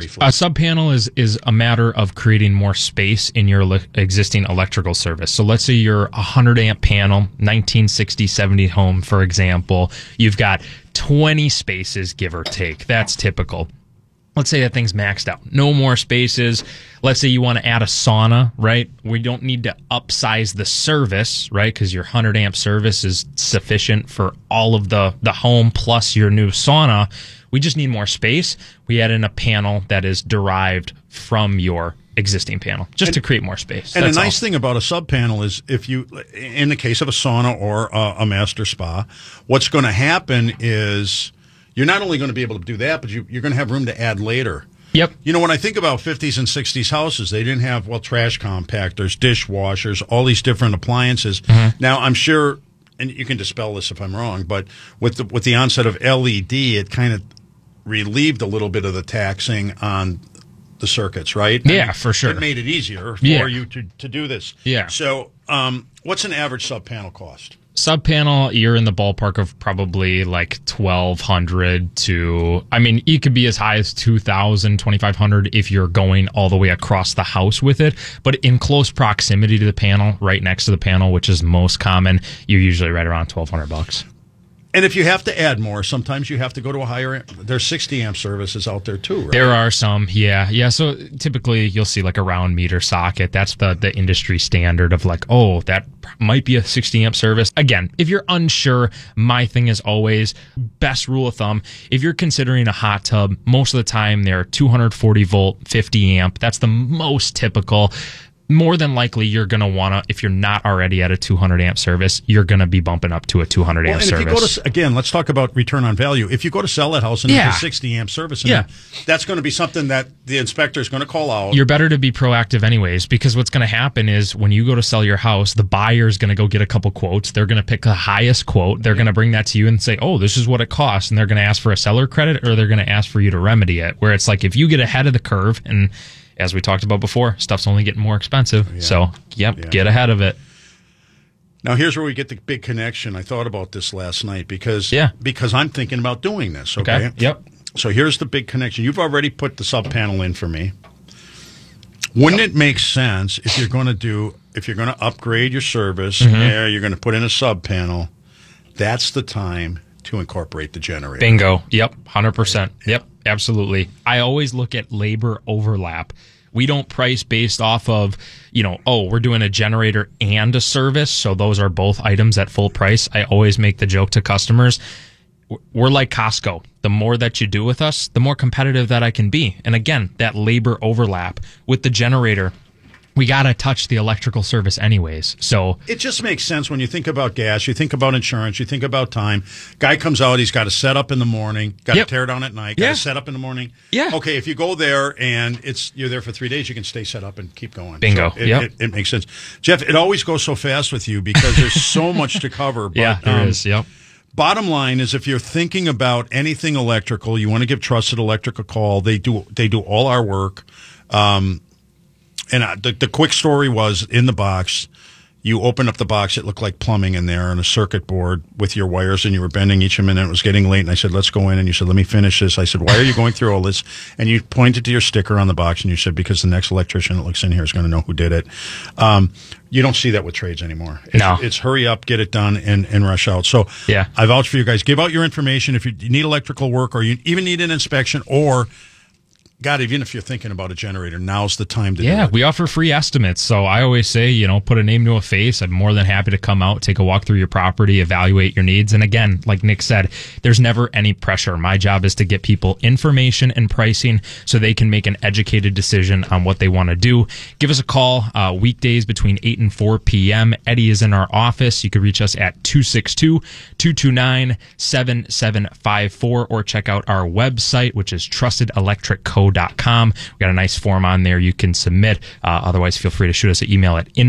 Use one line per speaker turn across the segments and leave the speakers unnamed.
briefly?
A sub panel is a matter of creating more space in your existing electrical service. So let's say you're a 100 amp panel, 1960-70 home, for example. You've got 20 spaces, give or take. That's typical. Let's say that thing's maxed out. No more spaces. Let's say you want to add a sauna, right? We don't need to upsize the service, right? Because your 100 amp service is sufficient for all of the home plus your new sauna. We just need more space. We add in a panel that is derived from your existing panel, just to create more space.
And the nice thing about a sub panel is if you, in the case of a sauna or a master spa, what's going to happen is you're not only going to be able to do that, but you're going to have room to add later.
Yep.
You know, when I think about 50s and 60s houses, they didn't have, trash compactors, dishwashers, all these different appliances. Mm-hmm. Now, I'm sure, and you can dispel this if I'm wrong, but with the onset of LED, it kind of relieved a little bit of the taxing on the circuits, right?
Yeah, for sure.
It made it easier for you to do this.
Yeah.
So what's an average sub panel cost?
Sub panel, you're in the ballpark of probably like $1,200 to, I mean, it could be as high as $2,000, $2,500 if you're going all the way across the house with it. But in close proximity to the panel, right next to the panel, which is most common, you're usually right around $1,200.
And if you have to add more, sometimes you have to go to a higher. There's 60 amp services out there too, right?
There are some, yeah. So typically you'll see like a round meter socket. That's the industry standard of like, oh, that might be a 60 amp service. Again, if you're unsure, my thing is always best rule of thumb. If you're considering a hot tub, most of the time they're 240 volt, 50 amp. That's the most typical. More than likely, you're going to want to, if you're not already at a 200 amp service, you're going to be bumping up to a 200 amp service.
If you go to, again, let's talk about return on value. If you go to sell that house and there's a 60 amp service, that's going to be something that the inspector is going to call out.
You're better to be proactive anyways, because what's going to happen is when you go to sell your house, the buyer is going to go get a couple quotes. They're going to pick the highest quote. They're going to bring that to you and say, oh, this is what it costs. And they're going to ask for a seller credit or they're going to ask for you to remedy it. Where it's like if you get ahead of the curve and as we talked about before, stuff's only getting more expensive. Yeah. So, get ahead of it.
Now, here's where we get the big connection. I thought about this last night because I'm thinking about doing this, okay?
Yep.
So here's the big connection. You've already put the sub panel in for me. Wouldn't it make sense if you're going to upgrade your service, you're going to put in a sub panel, that's the time to incorporate the generator.
Bingo. Yep. 100%. Yep. Absolutely. I always look at labor overlap. We don't price based off of, we're doing a generator and a service, so those are both items at full price. I always make the joke to customers, we're like Costco. The more that you do with us, the more competitive that I can be. And again, that labor overlap with the generator, we got to touch the electrical service anyways. So
it just makes sense when you think about gas, you think about insurance, you think about time. Guy comes out, he's got to set up in the morning, got to tear down at night, got to set up in the morning.
Yeah.
Okay, if you go there and you're there for 3 days, you can stay set up and keep going.
Bingo.
So it makes sense. Jeff, it always goes so fast with you because there's so much to cover. But,
there is. Yep.
Bottom line is if you're thinking about anything electrical, you want to give Trusted Electric a call. They do all our work. And the quick story was in the box, you opened up the box, it looked like plumbing in there and a circuit board with your wires, and you were bending each of them, and it was getting late. And I said, let's go in. And you said, let me finish this. I said, why are you going through all this? And you pointed to your sticker on the box, and you said, because the next electrician that looks in here is going to know who did it. You don't see that with trades anymore. It's hurry up, get it done, and rush out. So I vouch for you guys. Give out your information if you need electrical work or you even need an inspection or God, even if you're thinking about a generator, now's the time to do it.
Yeah, we offer free estimates. So I always say, put a name to a face. I'm more than happy to come out, take a walk through your property, evaluate your needs. And again, like Nick said, there's never any pressure. My job is to get people information and pricing so they can make an educated decision on what they want to do. Give us a call weekdays between 8 and 4 p.m. Eddie is in our office. You can reach us at 262-229-7754 or check out our website, which is trustedelectricco.com. We got a nice form on there you can submit. Otherwise, feel free to shoot us an email at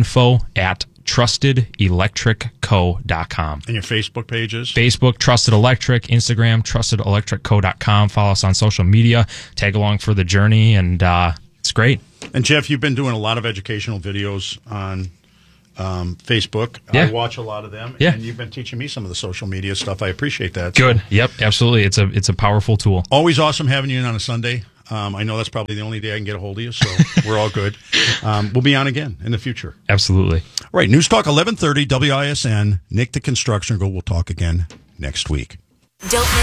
info@trustedelectricco.com.
And your Facebook pages?
Facebook, Trusted Electric. Instagram, trustedelectricco.com. Follow us on social media. Tag along for the journey, and it's great.
And, Jeff, you've been doing a lot of educational videos on Facebook.
Yeah.
I watch a lot of them.
Yeah.
And you've been teaching me some of the social media stuff. I appreciate that.
Good. Yep, absolutely. It's a powerful tool.
Always awesome having you in on a Sunday. I know that's probably the only day I can get a hold of you, so we're all good. We'll be on again in the future.
Absolutely.
All right, News Talk 1130 WISN. Nick the Construction Girl. We'll talk again next week.
Don't